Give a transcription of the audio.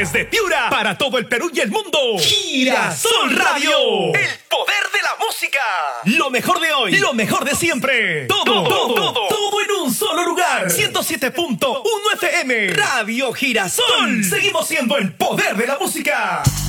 Desde Piura, para todo el Perú y el mundo. Girasol Radio. El poder de la música. Lo mejor de hoy, lo mejor de siempre. Todo en un solo lugar. 107.1 FM. Radio Girasol. Seguimos siendo el poder de la música.